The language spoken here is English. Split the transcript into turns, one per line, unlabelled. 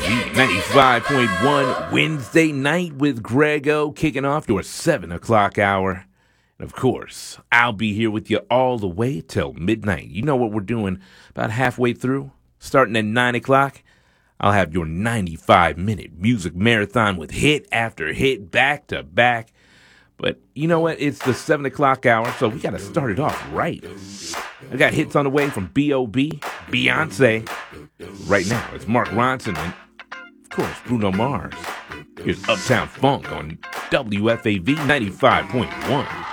WFAV 95.1 Wednesday night with Grego kicking off your 7 o'clock hour. And of course, I'll be here with you all the way till midnight. You know what we're doing about halfway through? Starting at 9 o'clock, I'll have your 95-minute music marathon with hit after hit, back to back. But you know what? It's the 7 o'clock hour, so we got to start it off right. I got hits on the way from B.O.B., Beyonce. Right now, it's Mark Ronson and, of course, Bruno Mars. Here's Uptown Funk on WFAV 95.1.